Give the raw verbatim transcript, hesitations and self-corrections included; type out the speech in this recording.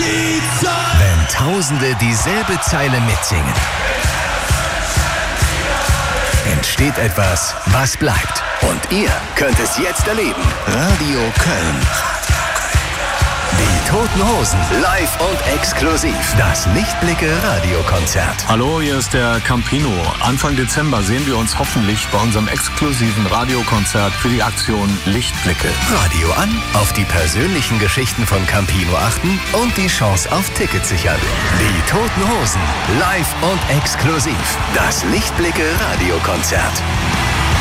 die Zeit. Wenn Tausende dieselbe Zeile mitsingen, entsteht etwas, was bleibt. Und ihr könnt es jetzt erleben. Radio Köln. Die Toten Hosen, live und exklusiv. Das Lichtblicke-Radiokonzert. Hallo, hier ist der Campino. Anfang Dezember sehen wir uns hoffentlich bei unserem exklusiven Radiokonzert für die Aktion Lichtblicke. Radio an, auf die persönlichen Geschichten von Campino achten und die Chance auf Tickets sichern. Die Toten Hosen, live und exklusiv. Das Lichtblicke-Radiokonzert.